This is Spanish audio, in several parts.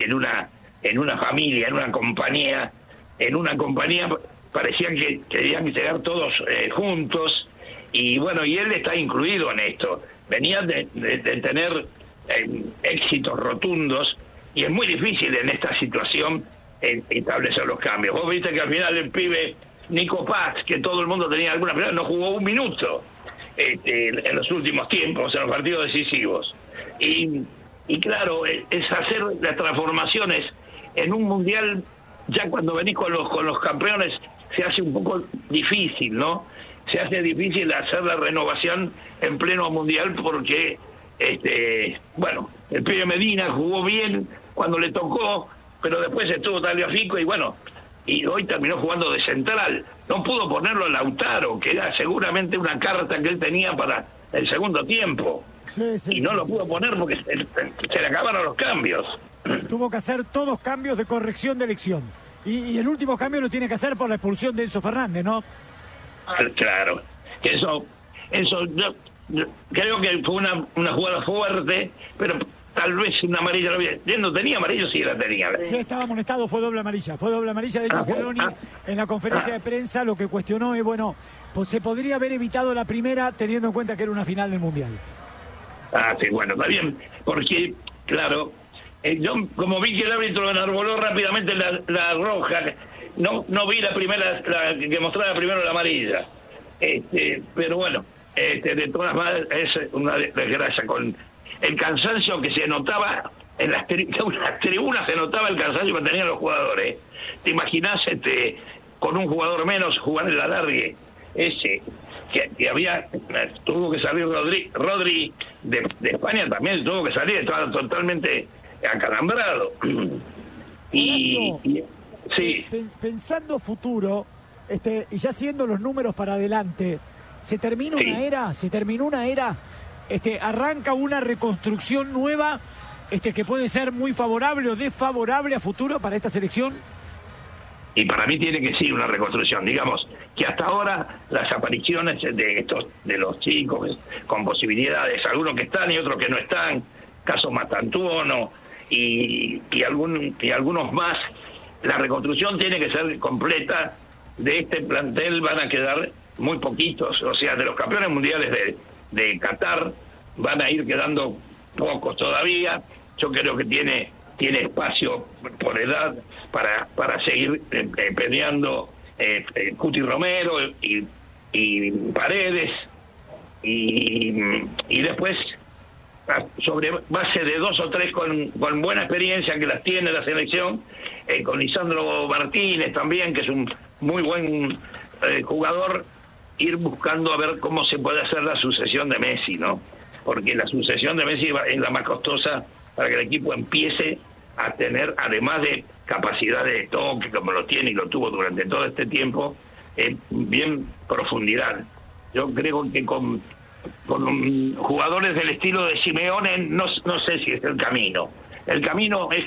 en una familia, en una compañía, parecían que querían llegar todos juntos, y bueno, y él está incluido en esto. Venía de tener éxitos rotundos, y es muy difícil en esta situación establecer los cambios. Vos viste que al final el pibe Nico Paz, que todo el mundo tenía alguna pelea, no jugó un minuto en los últimos tiempos, en los partidos decisivos. Y claro, es hacer las transformaciones en un mundial. Ya cuando venís con los campeones se hace un poco difícil, ¿no? Se hace difícil hacer la renovación en pleno mundial porque, bueno, el pibe Medina jugó bien cuando le tocó, pero después estuvo Tagliafico y bueno, y hoy terminó jugando de central. No pudo ponerlo a Lautaro, que era seguramente una carta que él tenía para el segundo tiempo. Y no lo pudo poner porque se le acabaron los cambios. Tuvo que hacer todos cambios de corrección de elección. Y el último cambio lo tiene que hacer por la expulsión de Enzo Fernández, ¿no? Claro. Eso yo creo que fue una jugada fuerte, pero tal vez una amarilla no había. Él no tenía amarillo, sí la tenía. Sí, estaba amonestado, fue doble amarilla. De hecho, Scaloni en la conferencia de prensa lo que cuestionó es, bueno, pues se podría haber evitado la primera teniendo en cuenta que era una final del Mundial. Sí, bueno, está bien, porque, claro, yo como vi que el árbitro enarboló rápidamente la roja, no vi la primera, la que mostraba primero la amarilla, pero bueno, de todas maneras es una desgracia con el cansancio que se notaba en las tribunas, se notaba el cansancio que tenían los jugadores. ¿Te imaginás con un jugador menos jugar en la alargue? Que había, tuvo que salir Rodri de España también, tuvo que salir, estaba totalmente acalambrado. Sí. Pensando futuro, y ya haciendo los números para adelante, se terminó una era, arranca una reconstrucción nueva, que puede ser muy favorable o desfavorable a futuro para esta selección. Y para mí tiene que ser una reconstrucción. Digamos que hasta ahora las apariciones de los chicos con posibilidades, algunos que están y otros que no están, caso Matantuono y algunos más, la reconstrucción tiene que ser completa. De este plantel van a quedar muy poquitos, o sea, de los campeones mundiales de Qatar van a ir quedando pocos todavía. Yo creo que tiene espacio por edad para seguir peleando Cuti Romero y Paredes, y después sobre base de 2 o 3 con buena experiencia que las tiene la selección, con Lisandro Martínez también, que es un muy buen jugador, ir buscando a ver cómo se puede hacer la sucesión de Messi, ¿no? Porque la sucesión de Messi es la más costosa para que el equipo empiece a tener, además de capacidad de toque, como lo tiene y lo tuvo durante todo este tiempo, bien profundidad. Yo creo que con jugadores del estilo de Simeone no sé si es el camino. El camino es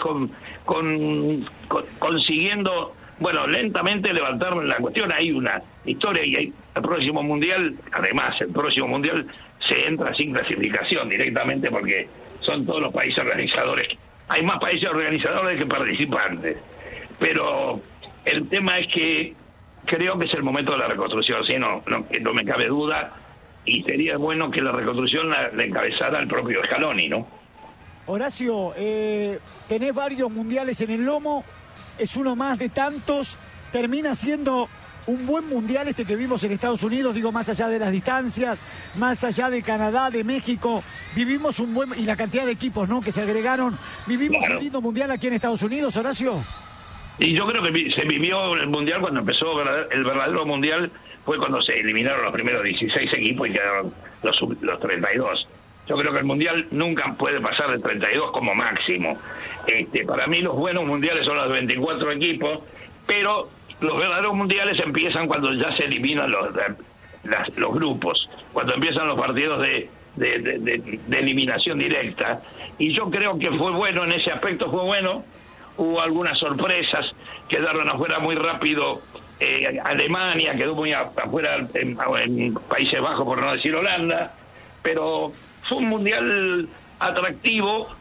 consiguiendo, bueno, lentamente levantar la cuestión. Hay una historia y el próximo mundial, además, se entra sin clasificación directamente porque son todos los países organizadores. Hay más países organizadores que participantes. Pero el tema es que creo que es el momento de la reconstrucción, ¿sí? No me cabe duda, y sería bueno que la reconstrucción la encabezara el propio Scaloni, ¿no? Horacio, tenés varios mundiales en el lomo, es uno más de tantos, termina siendo un buen mundial que vimos en Estados Unidos, digo, más allá de las distancias, más allá de Canadá, de México, vivimos y la cantidad de equipos, ¿no?, que se agregaron, vivimos un lindo mundial aquí en Estados Unidos, Horacio. Y yo creo que se vivió el mundial cuando empezó el verdadero mundial, fue cuando se eliminaron los primeros 16 equipos y quedaron los 32. Yo creo que el mundial nunca puede pasar de 32 como máximo. Para mí los buenos mundiales son los 24 equipos, pero los verdaderos mundiales empiezan cuando ya se eliminan los grupos, cuando empiezan los partidos de eliminación directa. Y yo creo que fue bueno, en ese aspecto fue bueno. Hubo algunas sorpresas, quedaron afuera muy rápido. Alemania quedó muy afuera en Países Bajos, por no decir Holanda, pero fue un mundial atractivo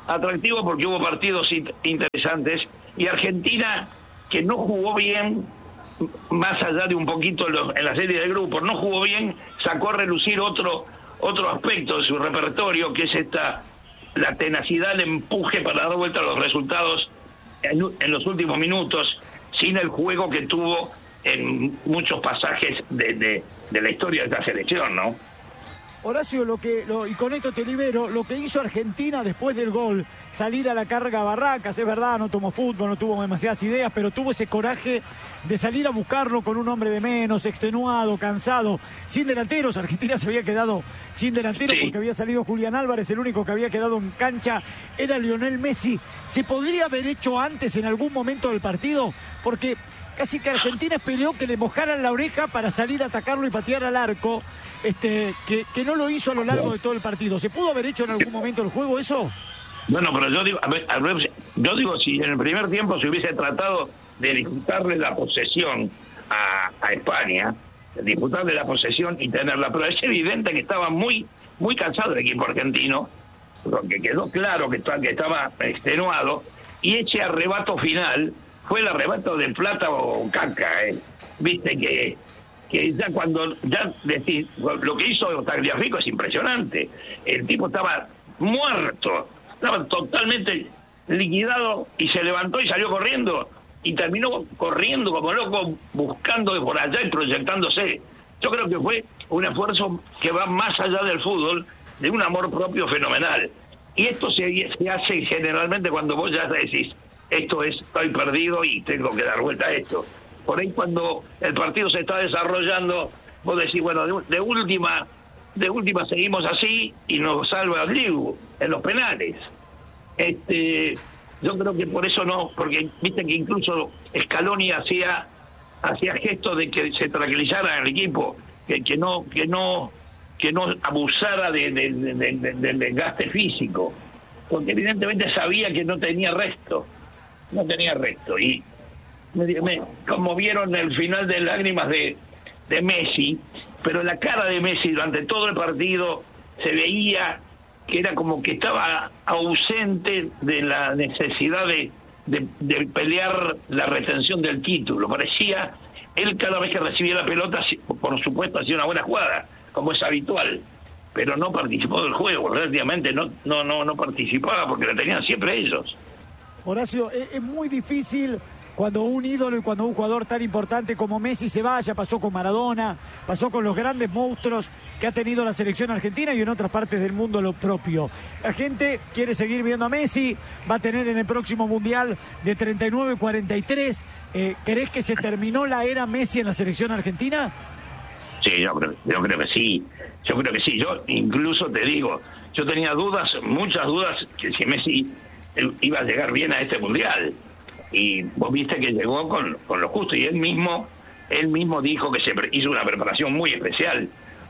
atractivo porque hubo partidos interesantes, y Argentina, que no jugó bien, más allá de un poquito en la serie de grupos, no jugó bien, sacó a relucir otro aspecto de su repertorio, que es la tenacidad, el empuje para dar vuelta a los resultados en los últimos minutos, sin el juego que tuvo en muchos pasajes de la historia de esta selección, ¿no? Horacio, y con esto te libero, lo que hizo Argentina después del gol, salir a la carga a Barracas, es verdad, no tomó fútbol, no tuvo demasiadas ideas, pero tuvo ese coraje de salir a buscarlo con un hombre de menos, extenuado, cansado, sin delanteros. Argentina se había quedado sin delanteros porque había salido Julián Álvarez, el único que había quedado en cancha era Lionel Messi. ¿Se podría haber hecho antes en algún momento del partido? Porque casi que Argentina esperó que le mojaran la oreja para salir a atacarlo y patear al arco, que no lo hizo a lo largo de todo el partido. ¿Se pudo haber hecho en algún momento el juego eso? Bueno, pero yo digo, si en el primer tiempo se hubiese tratado de disputarle la posesión a España, disputarle la posesión y tenerla, pero es evidente que estaba muy cansado el equipo argentino, porque quedó claro que estaba extenuado, y ese arrebato final fue el arrebato de plata o caca, viste que ya cuando decís, lo que hizo Tagliafico es impresionante. El tipo estaba muerto, estaba totalmente liquidado, y se levantó y salió corriendo, y terminó corriendo como loco, buscando de por allá y proyectándose. Yo creo que fue un esfuerzo que va más allá del fútbol, de un amor propio fenomenal. Y esto se hace generalmente cuando vos ya decís, estoy perdido y tengo que dar vuelta a esto. Por ahí cuando el partido se está desarrollando, vos decís, bueno, de última seguimos así y nos salva el Dibu en los penales. Yo creo que por eso no, porque viste que incluso Scaloni hacía gestos de que se tranquilizara en el equipo, que no abusara del desgaste físico, porque evidentemente sabía que no tenía resto, y me conmovieron el final de lágrimas de Messi, pero la cara de Messi durante todo el partido se veía que era como que estaba ausente de la necesidad de pelear la retención del título. Parecía, él cada vez que recibía la pelota, por supuesto hacía una buena jugada, como es habitual, pero no participó del juego, relativamente no participaba porque la tenían siempre ellos. Horacio, es muy difícil cuando un ídolo y cuando un jugador tan importante como Messi se vaya. Pasó con Maradona, pasó con los grandes monstruos que ha tenido la selección argentina y en otras partes del mundo lo propio. La gente quiere seguir viendo a Messi, va a tener en el próximo Mundial de 39-43. ¿Crees que se terminó la era Messi en la selección argentina? Sí, yo creo que sí. Yo incluso te digo, yo tenía muchas dudas, que si Messi iba a llegar bien a este Mundial. Y vos viste que llegó con lo justo, y él mismo dijo que se hizo una preparación muy especial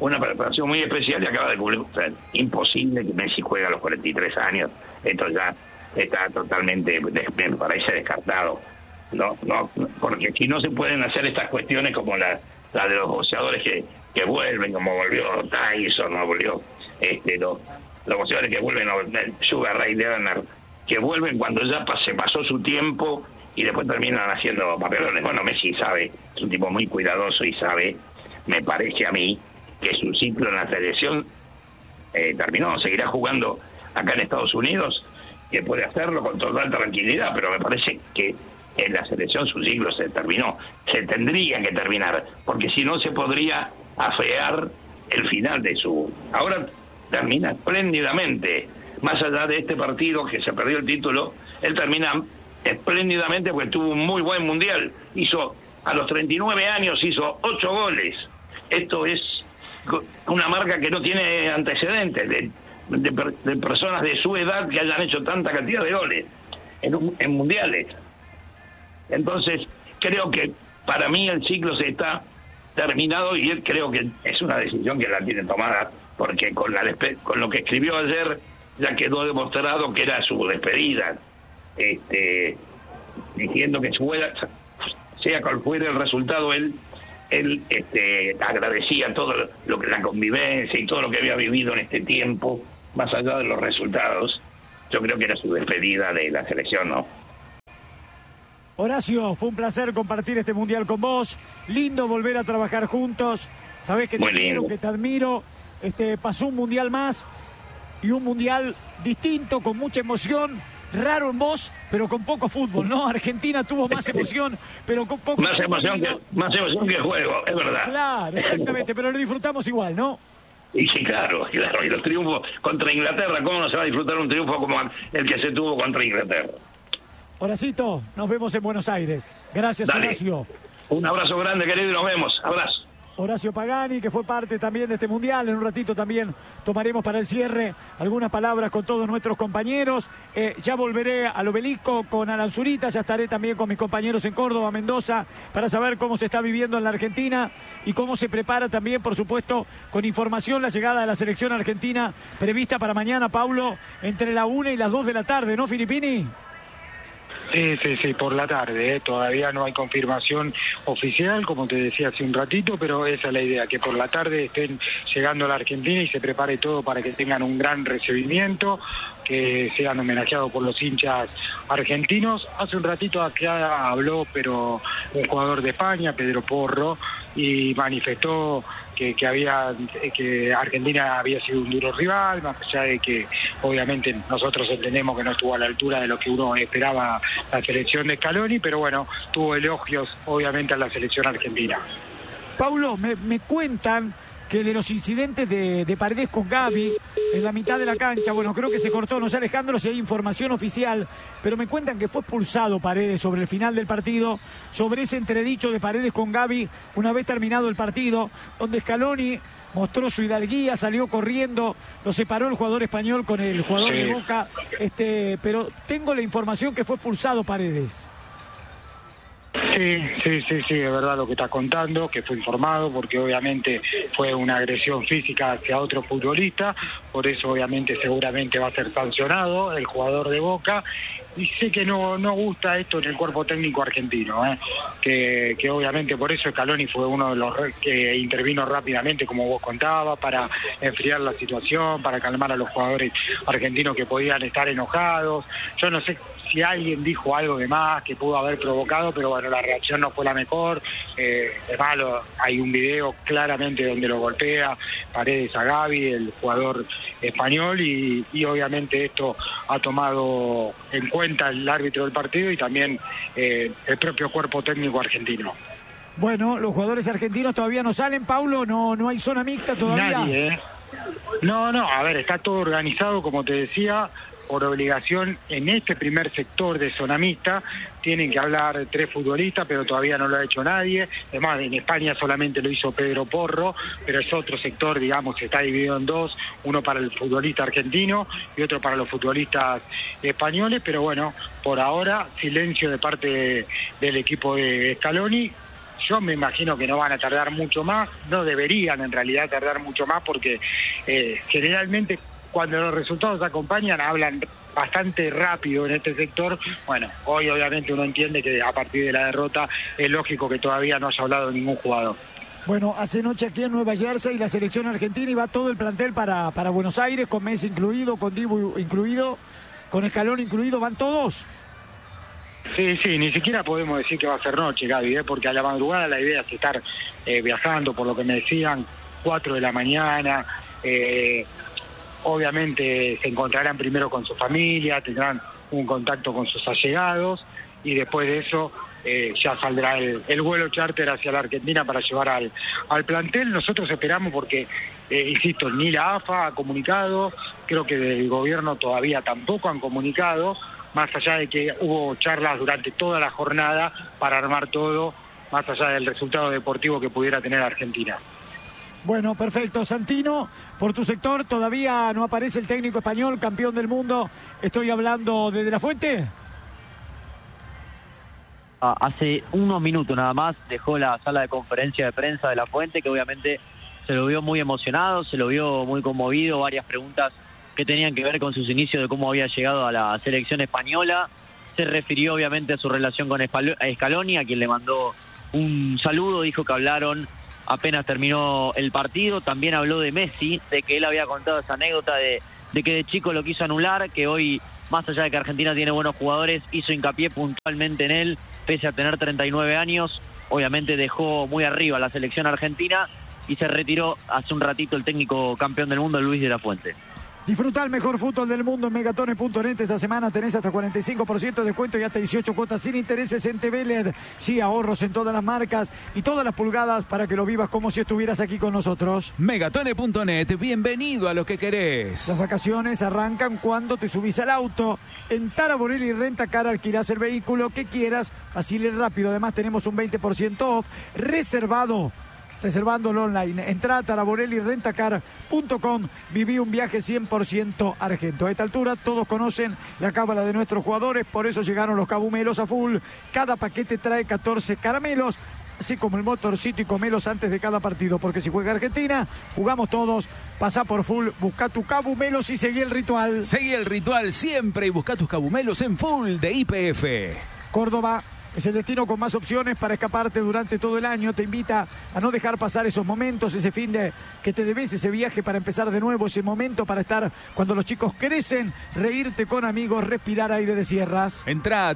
y acaba de cumplir. O sea, imposible que Messi juegue a los 43 años. Esto ya está totalmente, me parece descartado. No, porque si no se pueden hacer estas cuestiones como la de los boxeadores que vuelven, como volvió Tyson, no volvió los boxeadores que vuelven, Sugar Ray Leonard, que vuelven cuando ya se pasó su tiempo y después terminan haciendo papelones. Bueno, Messi sabe, es un tipo muy cuidadoso y sabe, me parece a mí, que su ciclo en la selección terminó. Seguirá jugando acá en Estados Unidos, que puede hacerlo con total tranquilidad, pero me parece que en la selección su ciclo se terminó. Se tendría que terminar, porque si no se podría afear el final de su... Ahora termina espléndidamente. Más allá de este partido que se perdió el título, él termina espléndidamente porque tuvo un muy buen mundial. A los 39 años hizo 8 goles. Esto es una marca que no tiene antecedentes de personas de su edad que hayan hecho tanta cantidad de goles en mundiales. Entonces, creo que para mí el ciclo se está terminado, y él creo que es una decisión que la tiene tomada, porque con lo que escribió ayer ya quedó demostrado que era su despedida, diciendo que sea cual fuera el resultado, él agradecía todo la convivencia y todo lo que había vivido en este tiempo, más allá de los resultados, yo creo que era su despedida de la selección, ¿no? Horacio, fue un placer compartir este mundial con vos. Lindo volver a trabajar juntos. Sabés que te quiero, que te admiro. Pasó un mundial más y un mundial distinto, con mucha emoción. Raro en vos, pero con poco fútbol, ¿no? Argentina tuvo más emoción, pero con poco más fútbol. Más emoción que juego, es verdad. Claro, exactamente, pero lo disfrutamos igual, ¿no? Y sí, claro. Y los triunfos contra Inglaterra, ¿cómo no se va a disfrutar un triunfo como el que se tuvo contra Inglaterra? Horacito, nos vemos en Buenos Aires. Gracias, dale. Horacio. Un abrazo grande, querido, y nos vemos. Abrazo. Horacio Pagani, que fue parte también de este mundial. En un ratito también tomaremos para el cierre algunas palabras con todos nuestros compañeros. Ya volveré al Obelisco con Alan Zurita, ya estaré también con mis compañeros en Córdoba, Mendoza, para saber cómo se está viviendo en la Argentina y cómo se prepara también, por supuesto, con información la llegada de la selección argentina prevista para mañana, Paulo, entre la 1 y las 2 de la tarde, ¿no, Filippini? Sí, por la tarde, todavía no hay confirmación oficial, como te decía hace un ratito, pero esa es la idea, que por la tarde estén llegando a la Argentina y se prepare todo para que tengan un gran recibimiento, que sean homenajeados por los hinchas argentinos. Hace un ratito acá habló pero un jugador de España, Pedro Porro, y manifestó que Argentina había sido un duro rival, más allá de que obviamente nosotros entendemos que no estuvo a la altura de lo que uno esperaba la selección de Scaloni, pero bueno, tuvo elogios obviamente a la selección argentina. Paulo, me cuentan que de los incidentes de Paredes con Gavi en la mitad de la cancha, bueno, creo que se cortó, no sé, Alejandro, si hay información oficial, pero me cuentan que fue expulsado Paredes sobre el final del partido, sobre ese entredicho de Paredes con Gavi una vez terminado el partido, donde Scaloni mostró su hidalguía, salió corriendo, lo separó el jugador español con el jugador de Boca, pero tengo la información que fue expulsado Paredes. Sí, es verdad lo que está contando, que fue informado, porque obviamente fue una agresión física hacia otro futbolista, por eso obviamente seguramente va a ser sancionado el jugador de Boca, y sé que no gusta esto en el cuerpo técnico argentino, que obviamente por eso Scaloni fue uno de los que intervino rápidamente, como vos contabas, para enfriar la situación, para calmar a los jugadores argentinos que podían estar enojados. Yo no sé si alguien dijo algo de más que pudo haber provocado, pero bueno, la reacción no fue la mejor. Es malo, hay un video claramente donde lo golpea Paredes a Gavi, el jugador español, y obviamente esto ha tomado en cuenta el árbitro del partido y también el propio cuerpo técnico argentino. Bueno, los jugadores argentinos todavía no salen, Paulo, no hay zona mixta todavía. Nadie, No, a ver, está todo organizado, como te decía, por obligación en este primer sector de zona mixta. Tienen que hablar 3 futbolistas, pero todavía no lo ha hecho nadie. Además, en España solamente lo hizo Pedro Porro, pero es otro sector, digamos, está dividido en 2, uno para el futbolista argentino y otro para los futbolistas españoles, pero bueno, por ahora, silencio de parte del equipo de Scaloni. Yo me imagino que no van a tardar mucho más, no deberían en realidad tardar mucho más, porque generalmente cuando los resultados acompañan hablan bastante rápido en este sector. Bueno, hoy obviamente uno entiende que a partir de la derrota es lógico que todavía no haya hablado ningún jugador. Bueno, hace noche aquí en Nueva Jersey la selección argentina, y va todo el plantel para Buenos Aires, con Messi incluido, con Dibu incluido, con Scaloni incluido, ¿van todos? Sí, ni siquiera podemos decir que va a ser noche, Gaby, porque a la madrugada la idea es estar viajando, por lo que me decían, 4 de la mañana. Obviamente se encontrarán primero con su familia, tendrán un contacto con sus allegados, y después de eso ya saldrá el vuelo charter hacia la Argentina para llevar al plantel. Nosotros esperamos porque, insisto, ni la AFA ha comunicado, creo que del gobierno todavía tampoco han comunicado, más allá de que hubo charlas durante toda la jornada para armar todo, más allá del resultado deportivo que pudiera tener Argentina. Bueno, perfecto. Santino, por tu sector todavía no aparece el técnico español, campeón del mundo. Estoy hablando de la Fuente. Hace unos minutos nada más dejó la sala de conferencia de prensa de la Fuente, que obviamente se lo vio muy emocionado, se lo vio muy conmovido, varias preguntas que tenían que ver con sus inicios de cómo había llegado a la selección española. Se refirió obviamente a su relación con Scaloni, a quien le mandó un saludo, dijo que hablaron apenas terminó el partido. También habló de Messi, de que él había contado esa anécdota de que de chico lo quiso anular, que hoy más allá de que Argentina tiene buenos jugadores, hizo hincapié puntualmente en él, pese a tener 39 años. Obviamente dejó muy arriba la selección argentina y se retiró hace un ratito el técnico campeón del mundo, Luis de la Fuente. Disfruta el mejor fútbol del mundo en Megatones.net. Esta semana tenés hasta 45% de descuento y hasta 18 cuotas sin intereses en TV LED. Sí, ahorros en todas las marcas y todas las pulgadas para que lo vivas como si estuvieras aquí con nosotros. Megatones.net, bienvenido a lo que querés. Las vacaciones arrancan cuando te subís al auto. En Tara Borelli Rentacar alquilás el vehículo que quieras, fácil y rápido. Además tenemos un 20% off reservándolo online. Entrá a taraborellirentacar.com. Viví un viaje 100% argento. A esta altura todos conocen la cábala de nuestros jugadores, por eso llegaron los cabumelos a full. Cada paquete trae 14 caramelos, así como el motorcito, y comelos antes de cada partido, porque si juega Argentina, jugamos todos. Pasá por full, buscá tu cabumelos y seguí el ritual. Seguí el ritual siempre y buscá tus cabumelos en full de YPF. Córdoba es el destino con más opciones para escaparte durante todo el año. Te invita a no dejar pasar esos momentos, ese fin de que te debes, ese viaje para empezar de nuevo, ese momento para estar cuando los chicos crecen, reírte con amigos, respirar aire de sierras. Entrá a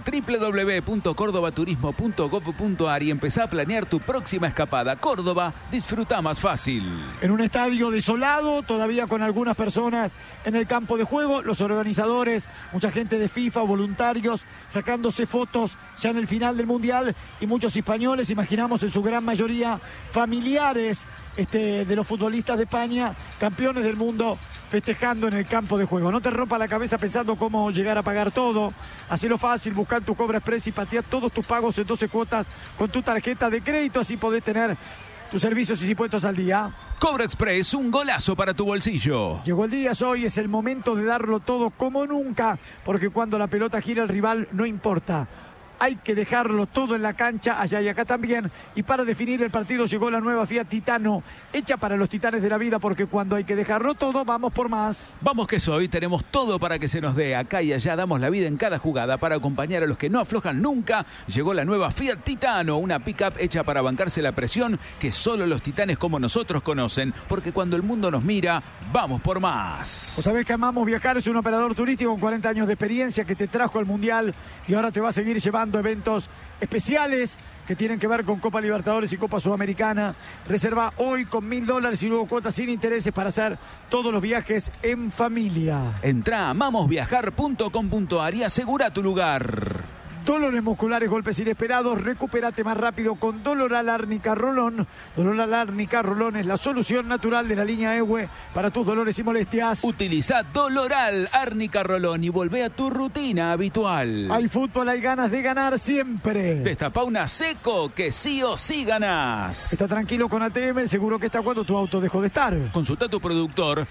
www.cordobaturismo.gov.ar y empezá a planear tu próxima escapada. Córdoba, disfruta más fácil. En un estadio desolado, todavía con algunas personas en el campo de juego, los organizadores, mucha gente de FIFA, voluntarios, sacándose fotos ya en el final del Mundial, y muchos españoles, imaginamos en su gran mayoría familiares de los futbolistas de España, campeones del mundo, festejando en el campo de juego. No te rompa la cabeza pensando cómo llegar a pagar todo. Hacelo fácil, buscar tu Cobra Express y patear todos tus pagos en 12 cuotas con tu tarjeta de crédito, así podés tener tus servicios y impuestos al día. Cobra Express, un golazo para tu bolsillo. Llegó el día, hoy es el momento de darlo todo como nunca, porque cuando la pelota gira el rival no importa. Hay que dejarlo todo en la cancha, allá y acá también. Y para definir el partido llegó la nueva Fiat Titano, hecha para los titanes de la vida, porque cuando hay que dejarlo todo, vamos por más. Vamos que hoy tenemos todo para que se nos dé. Acá y allá damos la vida en cada jugada para acompañar a los que no aflojan nunca. Llegó la nueva Fiat Titano, una pick-up hecha para bancarse la presión que solo los titanes como nosotros conocen, porque cuando el mundo nos mira, vamos por más. Vos sabés que Amamos Viajar es un operador turístico con 40 años de experiencia que te trajo al Mundial y ahora te va a seguir llevando eventos especiales que tienen que ver con Copa Libertadores y Copa Sudamericana. Reserva hoy con $1.000 y luego cuotas sin intereses para hacer todos los viajes en familia. Entrá a amamosviajar.com.ar y asegura tu lugar. Dolores musculares, golpes inesperados, recupérate más rápido con Doloral Árnica Rolón. Doloral Árnica Rolón es la solución natural de la línea EWE para tus dolores y molestias. Utiliza Doloral Árnica Rolón y volvé a tu rutina habitual. Hay fútbol, hay ganas de ganar siempre. Destapá una Seco que sí o sí ganás. Está tranquilo con ATM, el seguro que está cuando tu auto dejó de estar. Consulta a tu productor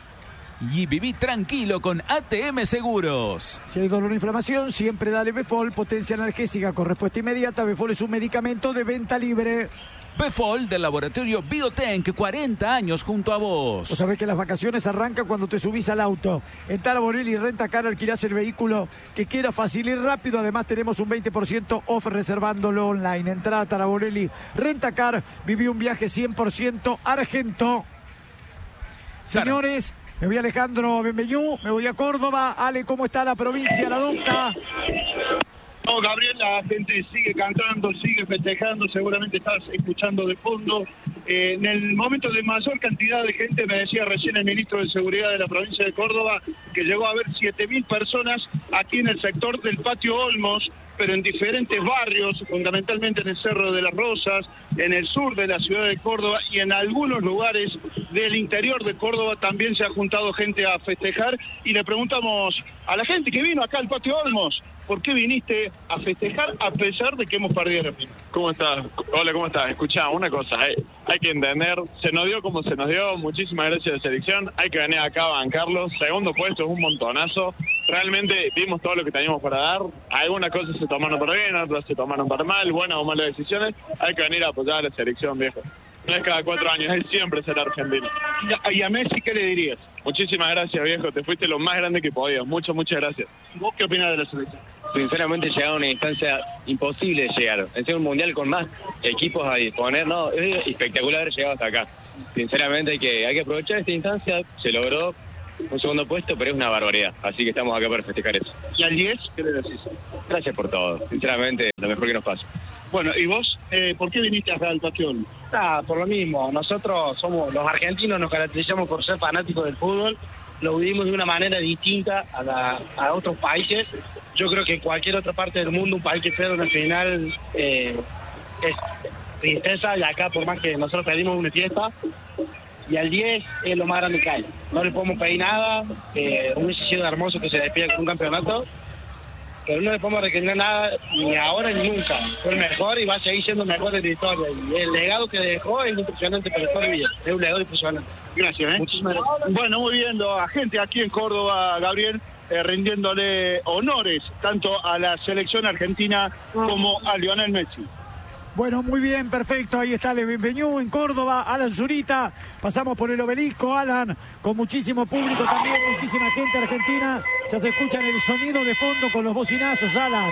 y viví tranquilo con ATM Seguros. Si hay dolor o inflamación, siempre dale Befol, potencia analgésica con respuesta inmediata. Befol es un medicamento de venta libre. Befol del laboratorio Biotank, 40 años junto a vos. Vos sabés que las vacaciones arrancan cuando te subís al auto. En Tara Borelli Rentacar alquilás el vehículo que quieras, fácil y rápido. Además tenemos un 20% off reservándolo online. Entrá a Tara Borelli Rentacar, viví un viaje 100% argento. Señores, me voy a Alejandro Benveñú, me voy a Córdoba. Ale, ¿cómo está la provincia, la docta? No, Gabriel, la gente sigue cantando, sigue festejando, seguramente estás escuchando de fondo. En el momento de mayor cantidad de gente, me decía recién el ministro de Seguridad de la provincia de Córdoba, que llegó a haber 7.000 personas aquí en el sector del Patio Olmos, pero en diferentes barrios, fundamentalmente en el Cerro de las Rosas, en el sur de la ciudad de Córdoba y en algunos lugares del interior de Córdoba también se ha juntado gente a festejar. Y le preguntamos a la gente que vino acá al Patio Olmos, ¿por qué viniste a festejar a pesar de que hemos perdido la final? ¿Cómo estás? Hola, ¿cómo estás? Escuchá, una cosa, hay que entender, se nos dio como se nos dio, muchísimas gracias a la selección, hay que venir acá a bancarlo, segundo puesto es un montonazo, realmente dimos todo lo que teníamos para dar, algunas cosas se tomaron para bien, otras se tomaron para mal, buenas o malas decisiones, hay que venir a apoyar a la selección, viejo. No es cada 4 años, es siempre ser argentino. ¿Y a Messi qué le dirías? Muchísimas gracias, viejo, te fuiste lo más grande que podías, muchas gracias. ¿Vos qué opinás de la selección? Sinceramente llegar a una instancia imposible de llegar. En ser un mundial con más equipos a disponer, no, es espectacular haber llegado hasta acá. Sinceramente hay que aprovechar esta instancia, se logró, un segundo puesto, pero es una barbaridad. Así que estamos acá para festejar eso. ¿Y al 10 qué le decís? Gracias por todo. Sinceramente, lo mejor que nos pasa. Bueno, ¿y vos por qué viniste a Real Pasión? Por lo mismo. Nosotros somos los argentinos, nos caracterizamos por ser fanáticos del fútbol. Lo vivimos de una manera distinta a otros países. Yo creo que en cualquier otra parte del mundo, un país que pierda una final es tristeza, y acá por más que nosotros pedimos una fiesta, y al 10 es lo más grande que hay. No le podemos pedir nada, hubiese sido hermoso que se despida con un campeonato, pero no le podemos requerir nada ni ahora ni nunca. Fue el mejor y va a seguir siendo el mejor de la historia. Y el legado que dejó es impresionante para toda la vida. Es un legado impresionante. Gracias. Muchísimas gracias. Bueno, muy bien, a gente aquí en Córdoba, Gabriel, rindiéndole honores tanto a la selección argentina como a Lionel Messi. Bueno, muy bien, perfecto. Ahí está el bienvenido en Córdoba, Alan Zurita. Pasamos por el Obelisco, Alan, con muchísimo público también, muchísima gente argentina. Ya se escucha el sonido de fondo con los bocinazos, Alan.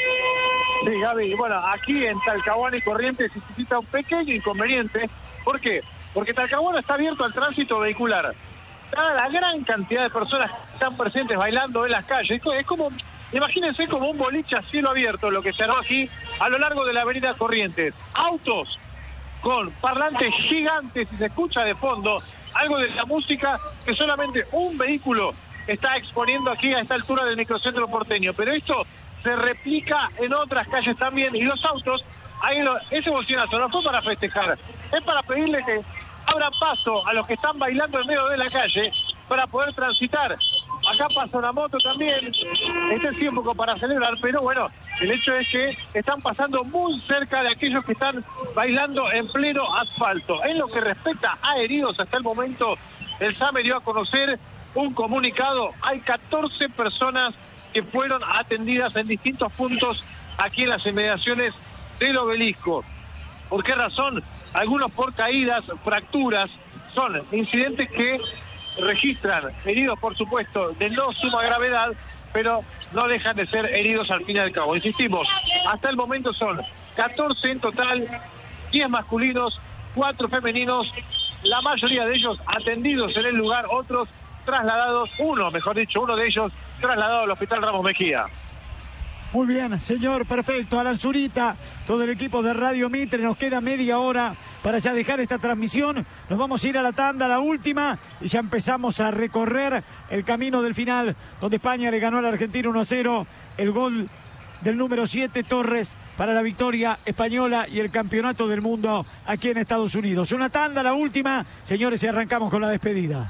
Sí, Gaby. Bueno, aquí en Talcahuano y Corrientes se suscita un pequeño inconveniente. ¿Por qué? Porque Talcahuano está abierto al tránsito vehicular. Dada la gran cantidad de personas que están presentes bailando en las calles, es como... Imagínense como un boliche a cielo abierto lo que se armó aquí a lo largo de la avenida Corrientes. Autos con parlantes gigantes y se escucha de fondo algo de la música que solamente un vehículo está exponiendo aquí a esta altura del microcentro porteño. Pero esto se replica en otras calles también y los autos, ese bocinazo no fue para festejar, es para pedirle que abran paso a los que están bailando en medio de la calle para poder transitar. Acá pasa una moto también, sí un poco para celebrar, pero bueno, el hecho es que están pasando muy cerca de aquellos que están bailando en pleno asfalto. En lo que respecta a heridos, hasta el momento el SAME dio a conocer un comunicado. Hay 14 personas que fueron atendidas en distintos puntos aquí en las inmediaciones del Obelisco. ¿Por qué razón? Algunos por caídas, fracturas, son incidentes que registran heridos, por supuesto, de no suma gravedad, pero no dejan de ser heridos al fin y al cabo. Insistimos, hasta el momento son 14 en total, 10 masculinos, 4 femeninos, la mayoría de ellos atendidos en el lugar, otros trasladados, uno de ellos trasladado al Hospital Ramos Mejía. Muy bien, señor, perfecto. Alan Zurita, todo el equipo de Radio Mitre, nos queda media hora para ya dejar esta transmisión. Nos vamos a ir a la tanda, la última, y ya empezamos a recorrer el camino del final, donde España le ganó a la Argentina 1-0, el gol del número 7, Torres, para la victoria española y el campeonato del mundo aquí en Estados Unidos. Una tanda, la última, señores, y arrancamos con la despedida.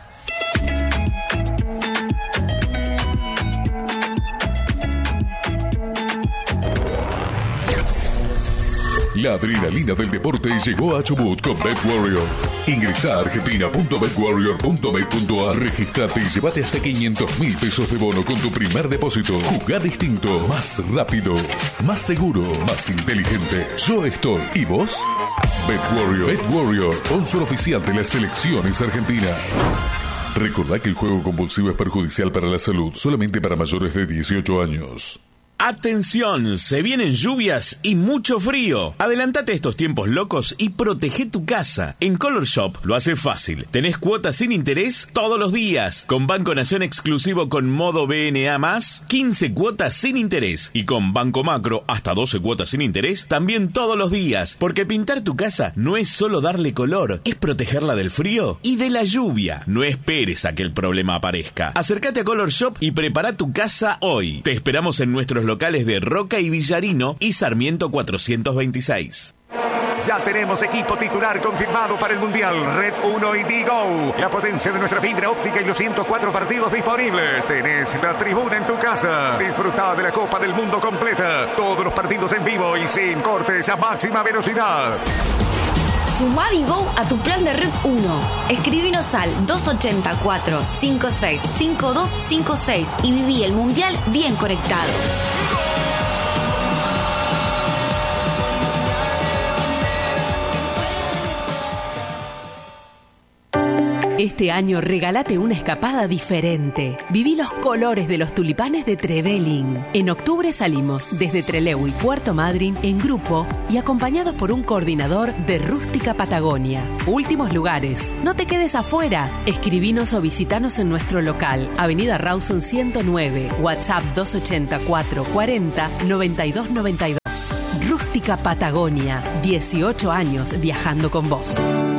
La adrenalina del deporte llegó a Chubut con BetWarrior. Ingresa a argentina.betwarrior.bet.ar, registrate y llévate hasta 500.000 pesos de bono con tu primer depósito. Jugá distinto, más rápido, más seguro, más inteligente. Yo estoy. ¿Y vos? BetWarrior, sponsor oficial de las selecciones argentinas. Recordá que el juego compulsivo es perjudicial para la salud, solamente para mayores de 18 años. Atención, se vienen lluvias y mucho frío. Adelantate estos tiempos locos y protege tu casa. En Color Shop lo hace fácil. Tenés cuotas sin interés todos los días. Con Banco Nación exclusivo con modo BNA+, 15 cuotas sin interés. Y con Banco Macro, hasta 12 cuotas sin interés, también todos los días. Porque pintar tu casa no es solo darle color, es protegerla del frío y de la lluvia. No esperes a que el problema aparezca. Acércate a Color Shop y prepara tu casa hoy. Te esperamos en nuestros locales de Roca y Villarino y Sarmiento 426. Ya tenemos equipo titular confirmado para el Mundial. Red 1 y Digo. La potencia de nuestra fibra óptica y los 104 partidos disponibles. Tenés la tribuna en tu casa. Disfruta de la Copa del Mundo completa. Todos los partidos en vivo y sin cortes a máxima velocidad. Sumá Digo a tu plan de Red 1. Escribinos al 284-565256 y viví el Mundial bien conectado. Este año regálate una escapada diferente. Viví los colores de los tulipanes de Trevelin. En octubre salimos desde Trelew y Puerto Madryn en grupo y acompañados por un coordinador de Rústica Patagonia. Últimos lugares. No te quedes afuera. Escribinos o visitanos en nuestro local. Avenida Rawson 109. WhatsApp 284 40 92 92. Rústica Patagonia. 18 años viajando con vos.